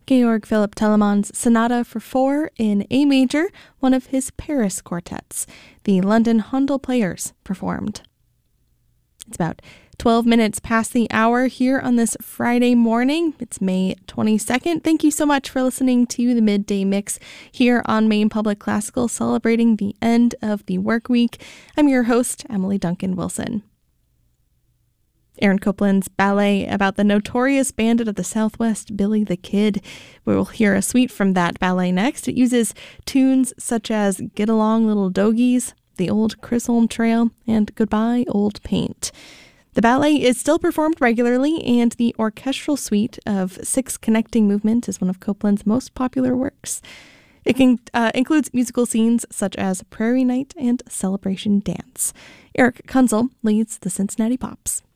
Georg Philipp Telemann's Sonata for Four in A major, one of his Paris quartets. The London Handel Players performed. It's about 12 minutes past the hour here on this Friday morning. It's May 22nd. Thank you so much for listening to the Midday Mix here on Maine Public Classical, celebrating the end of the work week. I'm your host, Emily Duncan Wilson. Aaron Copland's ballet about the notorious bandit of the Southwest, Billy the Kid. We will hear a suite from that ballet next. It uses tunes such as Get Along Little Dogies, The Old Chisholm Trail, and Goodbye Old Paint. The ballet is still performed regularly, and the orchestral suite of 6 connecting movements is one of Copland's most popular works. It includes musical scenes such as Prairie Night and Celebration Dance. Eric Kunzel leads the Cincinnati Pops.